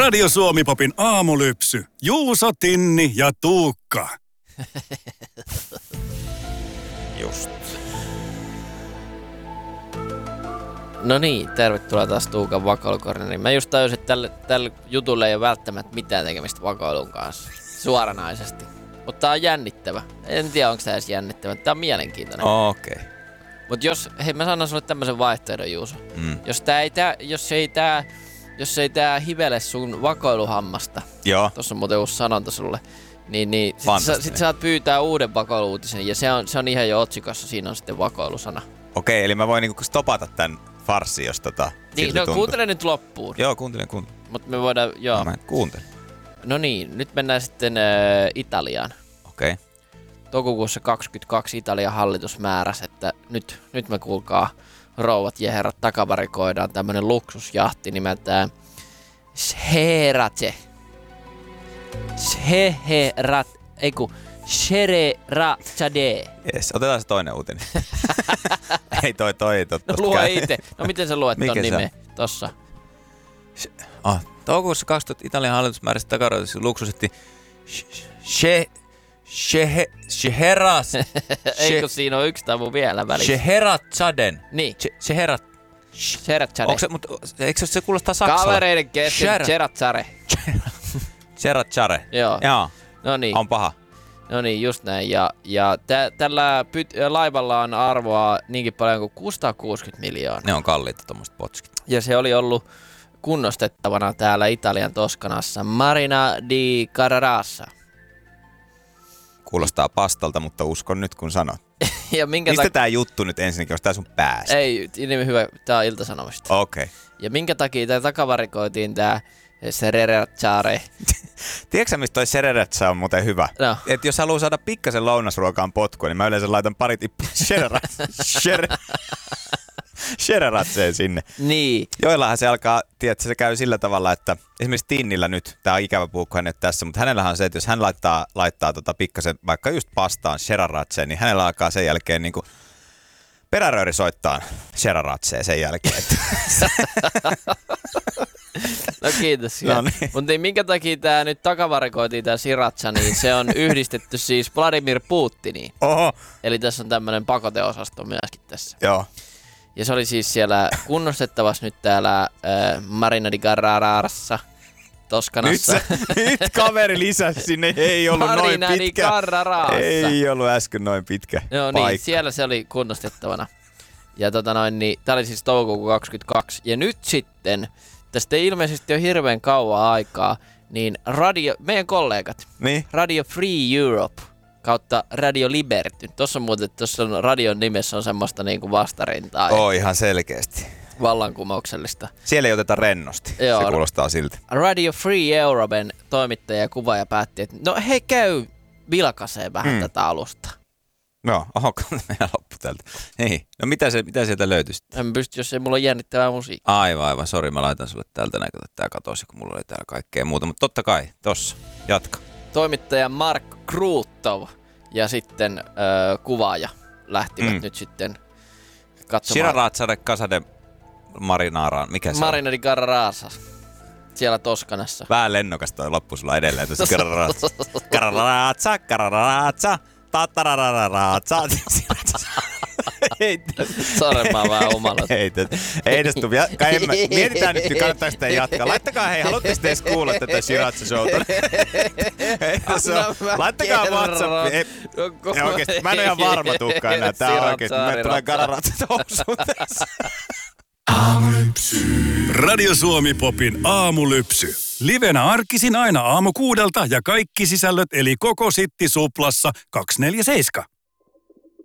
Radio Suomi Popin aamulypsy. Juuso, Tinni ja Tuukka. Just. No niin, tervetuloa taas Tuukan vakoilukorneriin. Mä just tajusin, että tällä jutulla ei ole välttämättä mitään tekemistä vakoilun kanssa. Suoranaisesti. Mutta tää on jännittävä. En tiedä, onko tää edes jännittävä. Tää on mielenkiintoinen. Okei. Mut hei mä sanon sulle tämmösen vaihtoehdon, Juuso. Jos ei tää hivele sun vakoiluhammasta. Joo. Tossa on muuten uusi sanonta sulle. Niin sit saat pyytää uuden vakoiluutisen ja se on ihan jo otsikossa, siinä on sitten vakoilusana. Okei, eli mä voin niinku stopata tän farssin, jos Niin, no kuuntele nyt loppuun. Joo, kuuntelen. Mut me voidaan, joo. Mä kuuntelen. No niin, nyt mennään sitten Italiaan. Okei. Toukokuussa 2022 Italian hallitus määräsi, että nyt me kuulkaa rouvat ja herrat takavarikoidaan tämmönen luksusjahti nimeltään Scererace. Scererace. Jes, otetaan se toinen uutinen. Ei toi No lue itse. No miten sä luet ton nimeä? Tossa. Toukokuussa 2000 Italian hallitus määräsi takavarikoiduksi luksusetti Scererace. Eikö siinä ole yksi tavu vielä välissä? Scereracaden. Niin. Scereracaden. Eikö se kuulostaa saksaa? Kavereiden kesken Scererace. Scererace. Joo. No niin. On paha. No niin, just näin. Ja tällä laivalla on arvoa niinkin paljon kuin 660 miljoonaa. Ne on kalliita tommoset potskit. Ja se oli ollut kunnostettavana täällä Italian Toskanassa Marina di Carrarassa. Kuulostaa pastalta, mutta uskon nyt kun sanot. Ja mistä tää juttu nyt ensinnäkin, olisi tää sun päässä? Ei, niin hyvä, tää on Ilta-Sanomista. Okei. Ja minkä takia tää takavarikoitiin tää Scererace? Tiedätkö mistä toi Scererace on muuten hyvä? No. Et jos haluaa saada pikkasen lounasruokaan potkua, niin mä yleensä laitan pari tippua Scereraceen sinne. Niin. Joillahan se alkaa, tiedätkö, se käy sillä tavalla, että esimerkiksi Tinnillä nyt, tää on ikävä puhua, kun hän ei tässä, mutta hänellähän on se, että jos hän laittaa pikkasen vaikka just pastaan Scereraceen, niin hänellä alkaa sen jälkeen niinku perärööri soittaa Scereraceen sen jälkeen. No kiitos. No niin. Mutta minkä takia tää nyt takavarikoitiin tää Sriracha, niin se on yhdistetty siis Vladimir Putiniin. Oho. Eli tässä on tämmönen pakoteosasto myöskin tässä. Joo. Ja se oli siis siellä kunnostettavassa nyt täällä Marina di Carrarassa, Toskanassa. Nyt kaveri lisäsi sinne, ei ollut noin pitkä. Marina di Carrarassa. Ei ollut äsken noin pitkä paikka. Niin, siellä se oli kunnostettavana. Ja niin, tää oli siis toukokuun 22. Ja nyt sitten, tästä ei ilmeisesti ole hirveän kauan aikaa, niin meidän kollegat, niin? Radio Free Europe kautta Radio Liberty. Tuossa on radion nimessä on semmoista niinku vastarintaa. Ihan selkeästi. Vallankumouksellista. Siellä ei oteta rennosti. Joo, se kuulostaa siltä. Radio Free Europen toimittaja ja kuvaaja päätti, että no hei käy vilkaisee vähän tätä alusta. No, meidän loppu tältä. Niin. No mitä sieltä löytyisi? En pysty, jos ei mulla ole jännittävää musiikkia. Aivan. Sori, mä laitan sulle täältä näkötä, että tää katosi, kun mulla oli täällä kaikkea muuta. Mutta totta kai, tossa. Jatka. Toimittaja Mark Krutov ja sitten kuvaaja lähtivät nyt sitten katsomaan. Scererace Casade Marinaraan. Mikä se on? Marina di Carrarasa. Siellä Toskanassa. Vähän lennokas toi loppu sulla edelleen. Carrarasa. Tatararararasa. Sori, mä oon vähän omalla. Ei edes tuu. Mietitään nyt, kannattaako sitä jatkaa. Laittakaa, hei, haluatteko te edes kuulla tätä Sriracha-showta? Laittakaa WhatsAppiin. Oikeesti, mä en ole ihan varma Tuukka enää. Tää on oikeesti. Mä tulee Carrarasa housuun tässä. Radio Suomi Popin aamulypsy. Livenä arkisin aina aamu 6 ja kaikki sisällöt eli koko Sitti Suplassa 247.